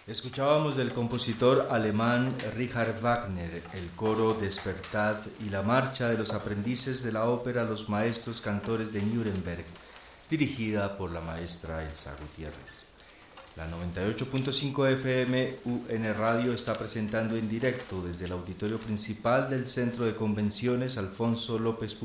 Escuchábamos del compositor alemán Richard Wagner el coro Despertad y la marcha de los aprendices de la ópera Los Maestros Cantores de Nuremberg, dirigida por la maestra Elsa Gutiérrez. La 98.5 FM UN Radio está presentando en directo desde el auditorio principal del Centro de Convenciones Alfonso López